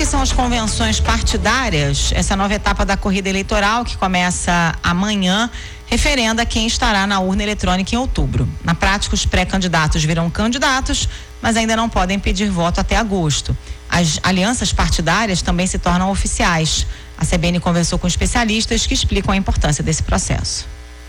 que são as convenções partidárias? Essa nova etapa da corrida eleitoral que começa amanhã referenda quem estará na urna eletrônica em outubro. Na prática, os pré-candidatos virão candidatos, mas ainda não podem pedir voto até agosto. As alianças partidárias também se tornam oficiais. A CBN conversou com especialistas que explicam a importância desse processo.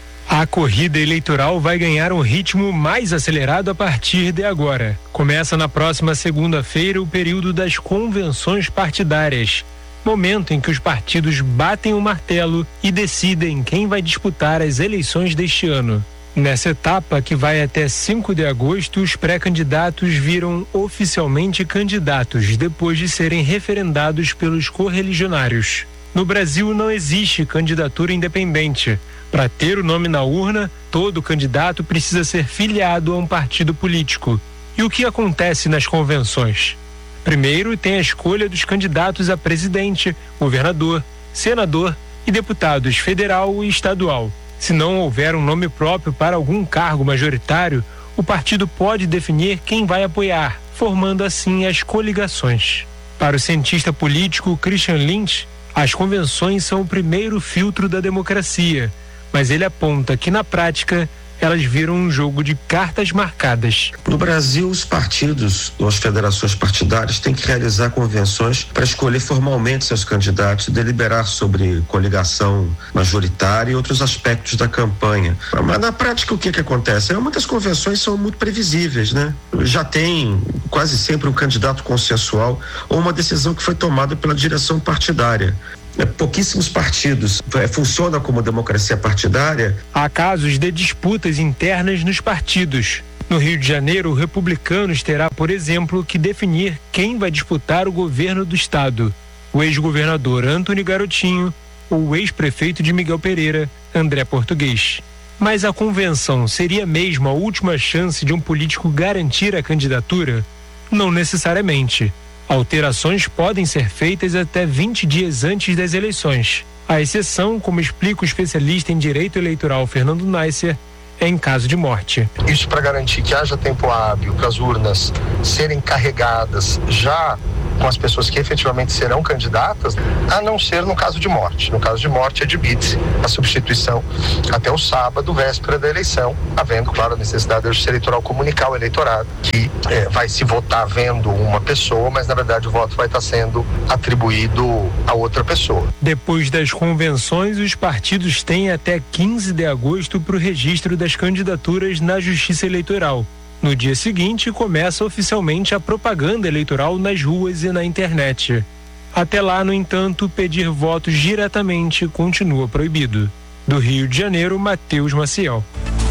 A corrida eleitoral vai ganhar um ritmo mais acelerado a partir de agora. Começa na próxima segunda-feira o período das convenções partidárias, momento em que os partidos batem o martelo e decidem quem vai disputar as eleições deste ano. Nessa etapa, que vai até 5 de agosto, os pré-candidatos viram oficialmente candidatos depois de serem referendados pelos correligionários. No Brasil não existe candidatura independente. Para ter o nome na urna, todo candidato precisa ser filiado a um partido político. E o que acontece nas convenções? Primeiro, tem a escolha dos candidatos a presidente, governador, senador e deputados federal e estadual. Se não houver um nome próprio para algum cargo majoritário, o partido pode definir quem vai apoiar, formando assim as coligações. Para o cientista político Christian Lynch, as convenções são o primeiro filtro da democracia, mas ele aponta que, na prática, elas viram um jogo de cartas marcadas. No Brasil, os partidos, ou as federações partidárias, têm que realizar convenções para escolher formalmente seus candidatos, deliberar sobre coligação majoritária e outros aspectos da campanha. Mas na prática, o que acontece? Muitas convenções são muito previsíveis, né? Já tem quase sempre um candidato consensual ou uma decisão que foi tomada pela direção partidária. Pouquíssimos partidos funcionam como democracia partidária. Há casos de disputas internas nos partidos. No Rio de Janeiro, o Republicanos terá, por exemplo, que definir quem vai disputar o governo do estado: o ex-governador Antony Garotinho ou o ex-prefeito de Miguel Pereira, André Português. Mas a convenção seria mesmo a última chance de um político garantir a candidatura? Não necessariamente. Alterações podem ser feitas até 20 dias antes das eleições. A exceção, como explica o especialista em direito eleitoral Fernando Neisser, é em caso de morte. Isso para garantir que haja tempo hábil para as urnas serem carregadas já com as pessoas que efetivamente serão candidatas, a não ser no caso de morte. No caso de morte, admite-se a substituição até o sábado, véspera da eleição, havendo, claro, a necessidade da Justiça Eleitoral comunicar ao eleitorado que vai se votar vendo uma pessoa, mas na verdade o voto vai estar sendo atribuído a outra pessoa. Depois das convenções, os partidos têm até 15 de agosto para o registro das candidaturas na Justiça Eleitoral. No dia seguinte, começa oficialmente a propaganda eleitoral nas ruas e na internet. Até lá, no entanto, pedir votos diretamente continua proibido. Do Rio de Janeiro, Matheus Maciel.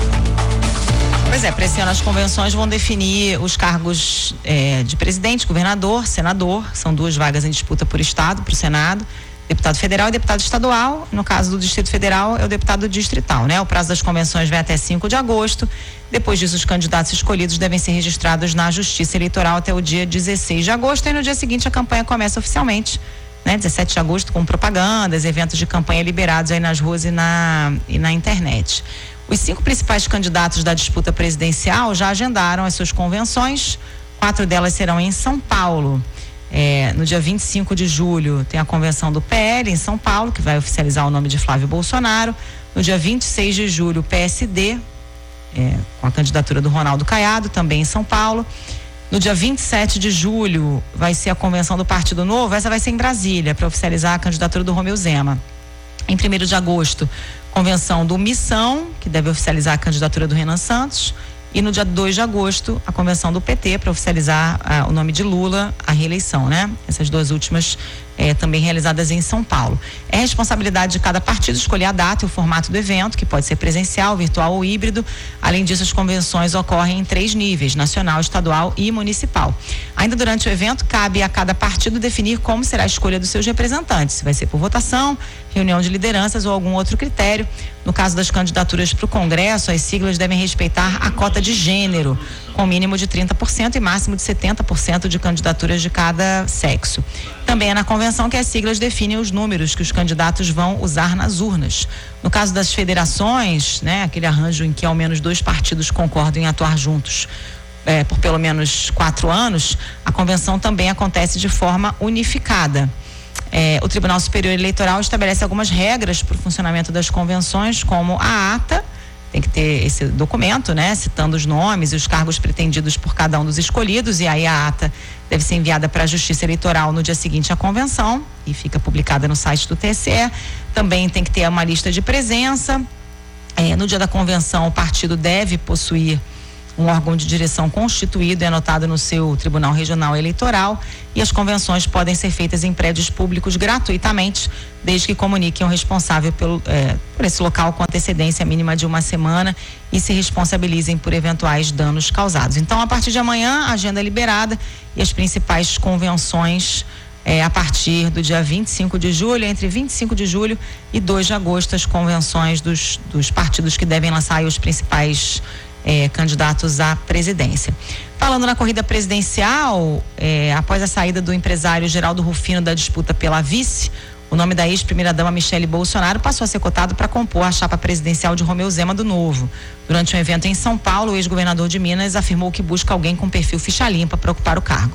Pois é, para esse ano as convenções vão definir os cargos de presidente, governador, senador. São 2 vagas em disputa por estado, para o Senado. Deputado federal e deputado estadual. No caso do Distrito Federal, é o deputado distrital, né? O prazo das convenções vai até 5 de agosto. Depois disso, os candidatos escolhidos devem ser registrados na Justiça Eleitoral até o dia 16 de agosto. E no dia seguinte, a campanha começa oficialmente, né? 17 de agosto, com propagandas, eventos de campanha liberados aí nas ruas e na internet. Os 5 principais candidatos da disputa presidencial já agendaram as suas convenções. 4 delas serão em São Paulo. No dia 25 de julho tem a convenção do PL em São Paulo, que vai oficializar o nome de Flávio Bolsonaro. No dia 26 de julho, o PSD, com a candidatura do Ronaldo Caiado, também em São Paulo. No dia 27 de julho vai ser a convenção do Partido Novo, essa vai ser em Brasília, para oficializar a candidatura do Romeu Zema. Em 1º de agosto, convenção do Missão, que deve oficializar a candidatura do Renan Santos. E no dia 2 de agosto, a convenção do PT para oficializar o nome de Lula à reeleição, né? Essas 2 últimas também realizadas em São Paulo. É responsabilidade de cada partido escolher a data e o formato do evento, que pode ser presencial, virtual ou híbrido. Além disso, as convenções ocorrem em 3 níveis: nacional, estadual e municipal. Ainda durante o evento, cabe a cada partido definir como será a escolha dos seus representantes, se vai ser por votação, reunião de lideranças ou algum outro critério. No caso das candidaturas para o Congresso, as siglas devem respeitar a cota de gênero, com mínimo de 30% e máximo de 70% de candidaturas de cada sexo. Também é na convenção que as siglas definem os números que os candidatos vão usar nas urnas. No caso das federações, né, aquele arranjo em que ao menos 2 partidos concordam em atuar juntos por pelo menos 4 anos, a convenção também acontece de forma unificada. O Tribunal Superior Eleitoral estabelece algumas regras para o funcionamento das convenções, como a ata, tem que ter esse documento, né, citando os nomes e os cargos pretendidos por cada um dos escolhidos, e aí a ata deve ser enviada para a Justiça Eleitoral no dia seguinte à convenção e fica publicada no site do TSE. Também tem que ter uma lista de presença. No dia da convenção, o partido deve possuir um órgão de direção constituído e anotado no seu Tribunal Regional Eleitoral, e as convenções podem ser feitas em prédios públicos gratuitamente, desde que comuniquem o responsável por esse local com antecedência mínima de 1 semana e se responsabilizem por eventuais danos causados. Então, a partir de amanhã, a agenda é liberada e as principais convenções a partir do dia 25 de julho, entre 25 de julho e 2 de agosto, as convenções dos partidos que devem lançar aí os principais candidatos à presidência. Falando na corrida presidencial, após a saída do empresário Geraldo Rufino da disputa pela vice, o nome da ex-primeira-dama Michele Bolsonaro passou a ser cotado para compor a chapa presidencial de Romeu Zema do Novo. Durante um evento em São Paulo, o ex-governador de Minas afirmou que busca alguém com perfil ficha limpa para ocupar o cargo.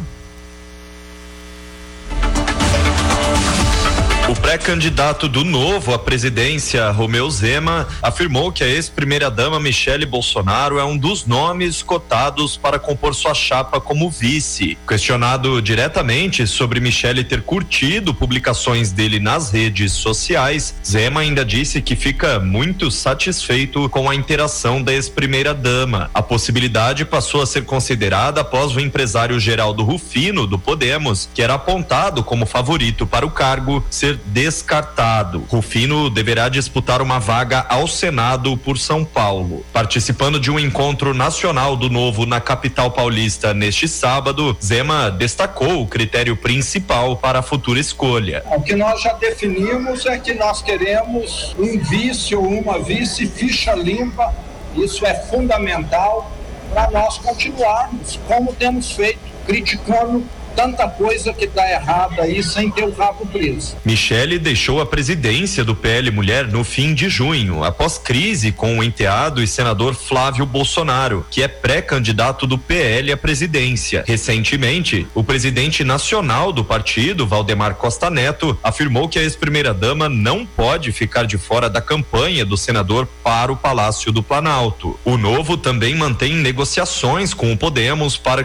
O pré-candidato do Novo à presidência, Romeu Zema, afirmou que a ex-primeira-dama Michele Bolsonaro é um dos nomes cotados para compor sua chapa como vice. Questionado diretamente sobre Michele ter curtido publicações dele nas redes sociais, Zema ainda disse que fica muito satisfeito com a interação da ex-primeira-dama. A possibilidade passou a ser considerada após o empresário Geraldo Rufino, do Podemos, que era apontado como favorito para o cargo, ser descartado. Rufino deverá disputar uma vaga ao Senado por São Paulo. Participando de um encontro nacional do Novo na capital paulista neste sábado, Zema destacou o critério principal para a futura escolha. O que nós já definimos é que nós queremos um vice ou uma vice ficha limpa. Isso é fundamental para nós continuarmos como temos feito, criticando tanta coisa que está errada aí sem ter o rabo preso. Michele deixou a presidência do PL Mulher no fim de junho, após crise com o enteado e senador Flávio Bolsonaro, que é pré-candidato do PL à presidência. Recentemente, o presidente nacional do partido, Valdemar Costa Neto, afirmou que a ex-primeira-dama não pode ficar de fora da campanha do senador para o Palácio do Planalto. O Novo também mantém negociações com o Podemos para